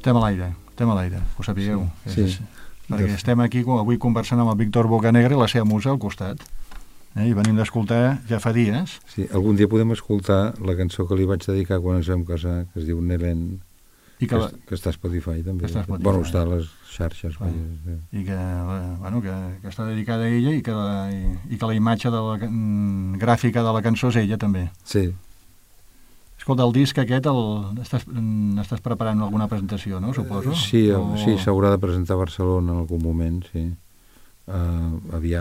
Estem a l'aire, ho sapigueu. Sí. Perquè estem aquí avui conversant amb el Víctor Bocanegra i la seva musa al costat. I venim d'escoltar ja fa dies. Sí, algun dia podem escoltar la cançó que li vaig dedicar quan ens vam casar, que es diu Nelen, que està a Spotify també. Bueno, està a les xarxes. I que està dedicada a ella i que la imatge de la gràfica de la cançó és ella també. Sí. Escolta, el disc aquest estàs preparant alguna presentació, no? Suposo? Sí, s'haurà de presentar a Barcelona en algun moment, sí. Aviat.